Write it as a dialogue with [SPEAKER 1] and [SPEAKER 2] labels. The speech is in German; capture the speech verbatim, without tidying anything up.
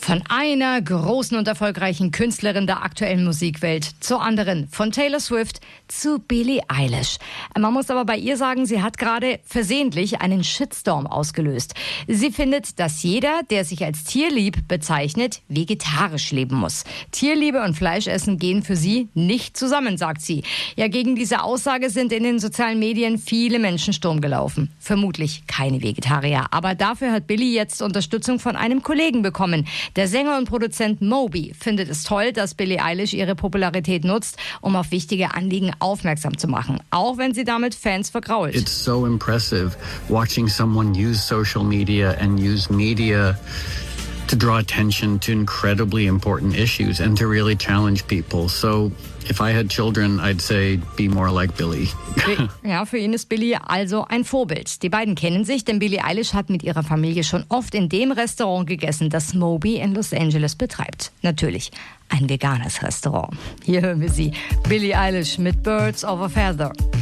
[SPEAKER 1] Von einer großen und erfolgreichen Künstlerin der aktuellen Musikwelt zur anderen, von Taylor Swift zu Billie Eilish. Man muss aber bei ihr sagen, sie hat gerade versehentlich einen Shitstorm ausgelöst. Sie findet, dass jeder, der sich als tierlieb bezeichnet, vegetarisch leben muss. Tierliebe und Fleischessen gehen für sie nicht zusammen, sagt sie. Ja, gegen diese Aussage sind in den sozialen Medien viele Menschen Sturm gelaufen. Vermutlich keine Vegetarier, aber dafür hat Billie jetzt Unterstützung von einem Kollegen bekommen. Der Sänger und Produzent Moby findet es toll, dass Billie Eilish ihre Popularität nutzt, um auf wichtige Anliegen aufmerksam zu machen, auch wenn sie damit Fans vergrault.
[SPEAKER 2] It's so impressive watching someone use social media and use media to draw attention to incredibly important issues and to really challenge people. So if I had children, I'd say be more like Billie.
[SPEAKER 1] Ja, für ihn ist Billie also ein Vorbild. Die beiden kennen sich, denn Billie Eilish hat mit ihrer Familie schon oft in dem Restaurant gegessen, das Moby in Los Angeles betreibt. Natürlich ein veganes Restaurant. Hier hören wir sie, Billie Eilish mit Birds of a Feather.